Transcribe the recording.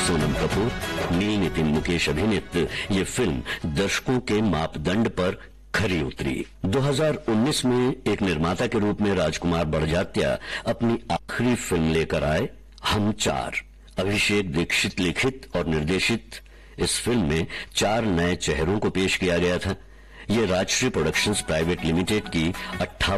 सोनम कपूर, नील नितिन मुकेश अभिनीत ये फिल्म दर्शकों के मापदंड पर खरी उतरी। 2019 में एक निर्माता के रूप में राजकुमार बड़जात्या अपनी आखिरी फिल्म लेकर आए, हम चार। अभिषेक दीक्षित लिखित और निर्देशित इस फिल्म में 4 नए चेहरों को पेश किया गया था। ये राजश्री प्रोडक्शंस प्राइवेट लिमिटेड की 58